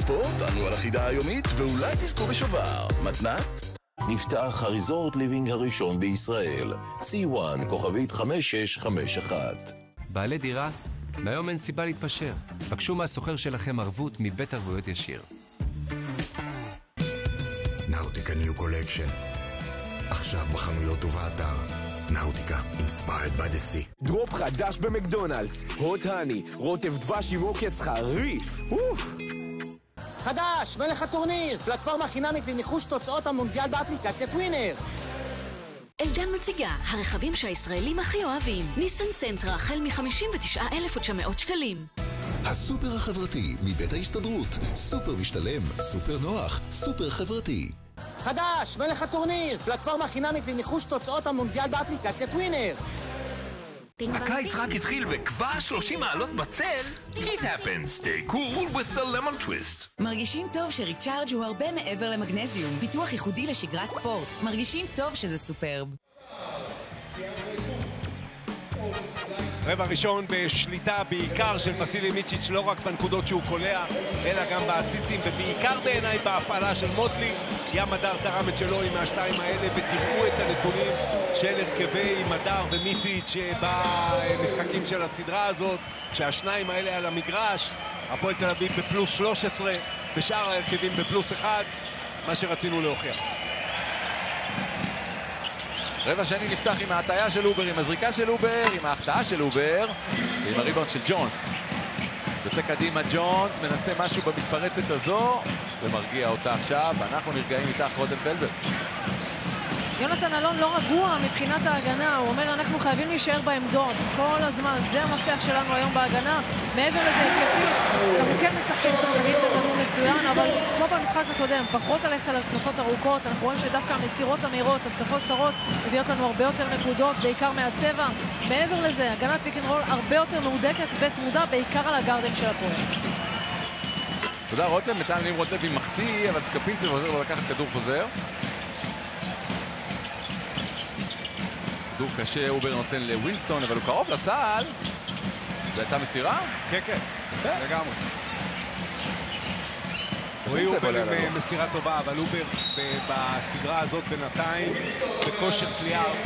ספורט, ענו על החידה היומית, ואולי תזכו בשובר. מתנת? נפתח הריזורט ליבינג הראשון בישראל. C1, כוכבית 5651. בעלי דירה, מהיום אין סיבה להתפשר. בקשו מהסוחר שלכם ערבות מבית ערבויות ישיר. נאוטיקה ניו קולקשן. עכשיו בחנויות ובאתר. נאוטיקה, inspired by the sea. דרופ חדש במקדונלדס. הוט הני, רוטב דבש עם עוקץ חריף. אוף! חדש, מלך הטורניר, פלטפורמה חינמית לניחוש תוצאות המונדיאל באפליקציית ווינר. אלדן מציגה, הרכבים שהישראלים הכי אוהבים. ניסן סנטרה, החל מ-59,900 שקלים. הסופר החברתי מבית ההסתדרות. סופר משתלם, סופר נוח, סופר חברתי. חדש, מלך הטורניר, פלטפורמה חינמית לניחוש תוצאות המונדיאל באפליקציית ווינר. הקיץ רק התחיל וכבר 30 מעלות בצל? It happens. Stay cool with the lemon twist. מרגישים טוב שריצ'ארג' הוא הרבה מעבר למגנזיום. ביטוח ייחודי לשגרת ספורט. מרגישים טוב שזה סופרב. רבע ראשון בשליטה בעיקר של וסילי מיצ'יץ', לא רק בנקודות שהוא קולע, אלא גם באסיסטים, ובעיקר בעיניי בהפעלה של מוטלי. ים מדר תרם את שלו עם השתיים האלה, ותראו את הנתונים של הרכבי מדר ומיציץ' במשחקים של הסדרה הזאת, שהשניים האלה על המגרש. הפועל תל אביב בפלוס 13, בשאר ההרכבים בפלוס 1, מה שרצינו להוכיח. רבע שני נפתח עם ההטיה של אובר, עם הזריקה של אובר, עם ההחטאה של אובר, ועם הריבאונד של ג'ונס. יוצא קדימה ג'ונס, מנסה משהו במתפרצת הזו, ומרגיע אותה עכשיו, ואנחנו נרגעים איתך רותם פלבר. יונתן אלון לא רגוע מבחינת ההגנה, הוא אומר אנחנו חייבים להישאר בעמדות כל הזמן, זה המפתח שלנו היום בהגנה. מעבר לזה התקפית, אנחנו כן משחקים טוב, נגיד את הכדור מצוין, אבל כמו במשחק הקודם, פחות ללכת על התקפות ארוכות, אנחנו רואים שדווקא המסירות המהירות, התקפות צרות, מביאות לנו הרבה יותר נקודות, בעיקר מהצבע. מעבר לזה, הגנת פיק אנד רול הרבה יותר מהודקת וצמודה, בעיקר על הגארדים של הפועל. תודה רותם, מתן נמרוד לוי מחטיא, אבל סקפינצב עוזר לו לקחת כדור חוזר. כדור קשה, אובר נותן לווינסטון, אבל הוא קרוב לסל. זו הייתה מסירה? כן, כן. יפה. לגמרי. רואי אובר עם מסירה טובה, אבל אובר בסדרה הזאת בינתיים בכושר קליעה